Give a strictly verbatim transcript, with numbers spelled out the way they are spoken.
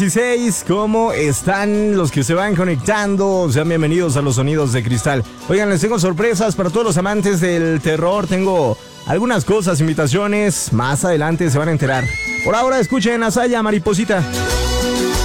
dieciséis, ¿cómo están los que se van conectando? Sean bienvenidos a los Sonidos de Cristal. Oigan, les tengo sorpresas para todos los amantes del terror. Tengo algunas cosas, invitaciones. Más adelante se van a enterar. Por ahora escuchen a Saya Mariposita.